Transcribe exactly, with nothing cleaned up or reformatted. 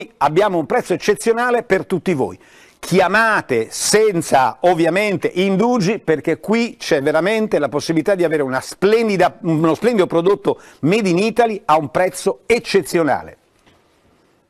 abbiamo un prezzo eccezionale per tutti voi. Chiamate senza ovviamente indugi, perché qui c'è veramente la possibilità di avere una splendida, uno splendido prodotto made in Italy a un prezzo eccezionale.